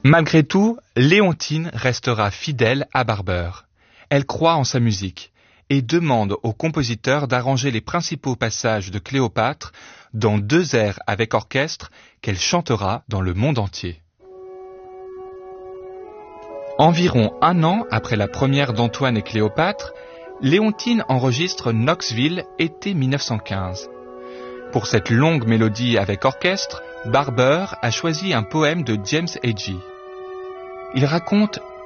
Malgré tout, Léontine restera fidèle à Barber. Elle croit en sa musique et demande au compositeur d'arranger les principaux passages de Cléopâtre dans 2 airs avec orchestre qu'elle chantera dans le monde entier. Environ 1 an après la première d'Antoine et Cléopâtre, Léontine enregistre Knoxville, été 1915. Pour cette longue mélodie avec orchestre, Barber a choisi un poème de James Agee. Il raconte